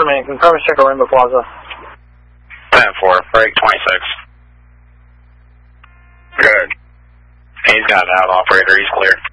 remaining. Confirm check at Rainbow Plaza. 10-4, break 26. Good. He's got it out, operator. He's cleared.